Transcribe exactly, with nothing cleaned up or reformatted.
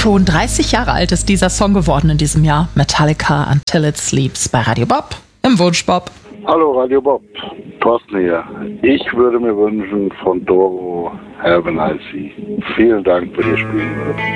Schon dreißig Jahre alt ist dieser Song geworden in diesem Jahr. Metallica, Until It Sleeps bei Radio Bob im Wunsch Bob. Hallo Radio Bob, Thorsten hier. Ich würde mir wünschen von Doro Have a Nice Sea. Vielen Dank für die Spiele.